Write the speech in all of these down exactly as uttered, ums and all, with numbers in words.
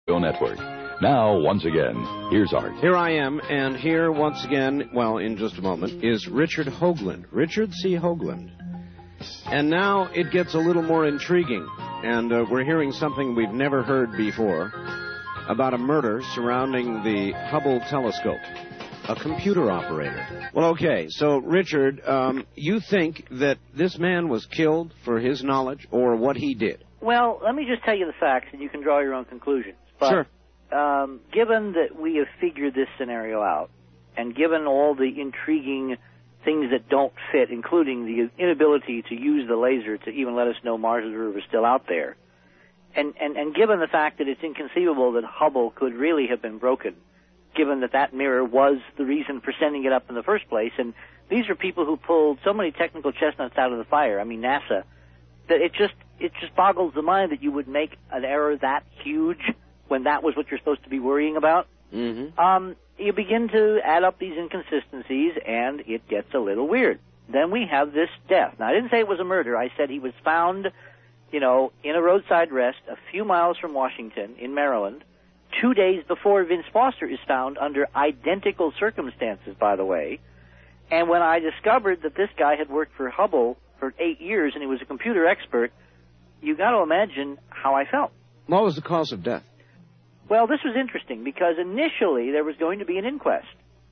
Network. Now, once again, here's Art. Here I am, and here once again, well, in just a moment, is Richard Hoagland. Richard C. Hoagland. And now it gets a little more intriguing, and uh, we're hearing something we've never heard before about a murder surrounding the Hubble telescope, a computer operator. Well, okay, so, Richard, um, you think that this man was killed for his knowledge or what he did? Well, let me just tell you the facts, and you can draw your own conclusions. But, sure. Um, given that we have figured this scenario out, and given all the intriguing things that don't fit, including the inability to use the laser to even let us know Mars' River is still out there, and, and, and given the fact that it's inconceivable that Hubble could really have been broken, given that that mirror was the reason for sending it up in the first place, and these are people who pulled so many technical chestnuts out of the fire, I mean NASA, that it just it just boggles the mind that you would make an error that huge when that was what you're supposed to be worrying about. Mm-hmm. Um, you begin to add up these inconsistencies, and it gets a little weird. Then we have this death. Now, I didn't say it was a murder. I said he was found, you know, in a roadside rest a few miles from Washington in Maryland, two days before Vince Foster is found under identical circumstances, by the way. And when I discovered that this guy had worked for Hubble for eight years and he was a computer expert, you got to imagine how I felt. What was the cause of death? Well, this was interesting because initially there was going to be an inquest.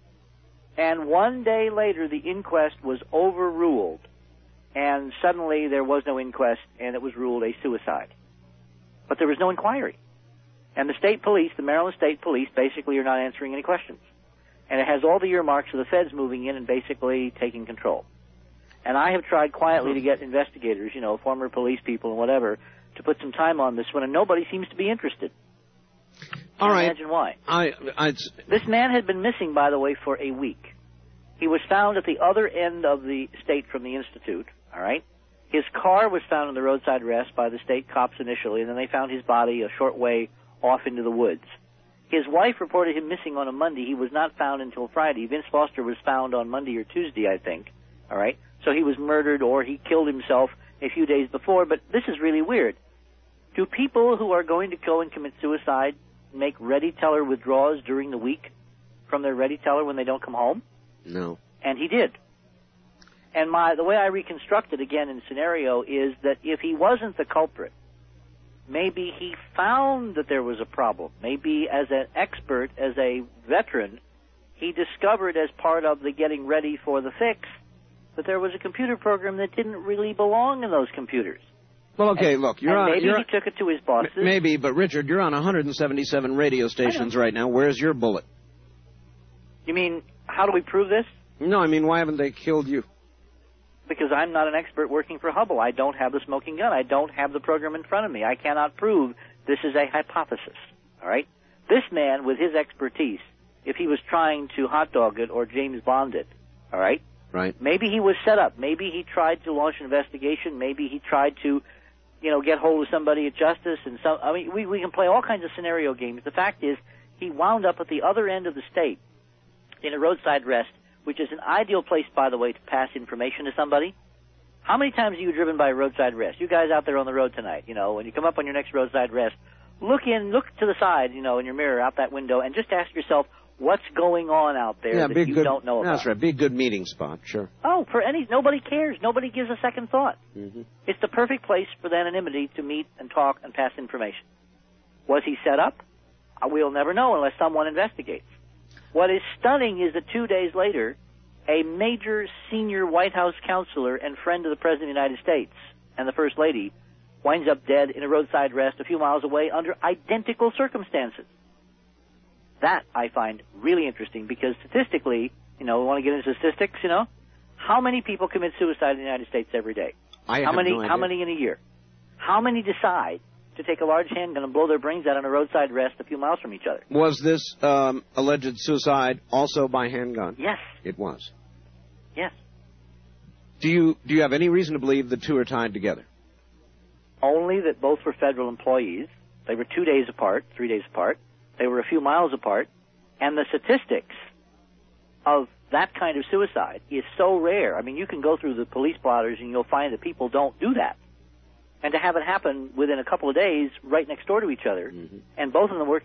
And one day later, the inquest was overruled. And suddenly there was no inquest, and it was ruled a suicide. But there was no inquiry. And the state police, the Maryland State Police, basically are not answering any questions. And it has all the earmarks of the feds moving in and basically taking control. And I have tried quietly to get investigators, you know, former police people and whatever, to put some time on this one, and nobody seems to be interested. All right. Imagine why. I, I, this man had been missing, by the way, for a week. He was found at the other end of the state from the Institute, all right? His car was found in the roadside rest by the state cops initially, and then they found his body a short way off into the woods. His wife reported him missing on a Monday. He was not found until Friday. Vince Foster was found on Monday or Tuesday, I think, all right? So he was murdered or he killed himself a few days before, but this is really weird. Do people who are going to go and commit suicide make ready-teller withdrawals during the week from their ready-teller when they don't come home? No. And he did. And my the way I reconstruct it again in scenario is that if he wasn't the culprit, maybe he found that there was a problem. Maybe as an expert, as a veteran, he discovered as part of the getting ready for the fix that there was a computer program that didn't really belong in those computers. Well, okay, and, look, you're and on... maybe you're, he took it to his bosses. Maybe, but Richard, you're on one hundred seventy-seven radio stations right now. Where's your bullet? You mean, how do we prove this? No, I mean, why haven't they killed you? Because I'm not an expert working for Hubble. I don't have the smoking gun. I don't have the program in front of me. I cannot prove this is a hypothesis, all right? This man, with his expertise, if he was trying to hot dog it or James Bond it, all right? Right. Maybe he was set up. Maybe he tried to launch an investigation. Maybe he tried to, you know, get hold of somebody at Justice. And some. I mean, we, we can play all kinds of scenario games. The fact is, he wound up at the other end of the state in a roadside rest, which is an ideal place, by the way, to pass information to somebody. How many times are you driven by a roadside rest? You guys out there on the road tonight, you know, when you come up on your next roadside rest, look in, look to the side, you know, in your mirror out that window, and just ask yourself, what's going on out there yeah, that you good, don't know about? That's right. Be a good meeting spot, sure. Oh, for any, nobody cares. Nobody gives a second thought. Mm-hmm. It's the perfect place for the anonymity to meet and talk and pass information. Was he set up? We'll never know unless someone investigates. What is stunning is that two days later, a major senior White House counselor and friend of the President of the United States and the First Lady winds up dead in a roadside rest a few miles away under identical circumstances. That I find really interesting because statistically, you know, we want to get into statistics, you know, how many people commit suicide in the United States every day? I how have many? no idea. How many in a year? How many decide to take a large handgun and blow their brains out on a roadside rest a few miles from each other? Was this um, alleged suicide also by handgun? Yes. It was. Yes. Do you do you have any reason to believe the two are tied together? Only that both were federal employees. They were two days apart, three days apart. They were a few miles apart. And the statistics of that kind of suicide is so rare. I mean, you can go through the police blotters and you'll find that people don't do that. And to have it happen within a couple of days right next door to each other, mm-hmm. and both of them work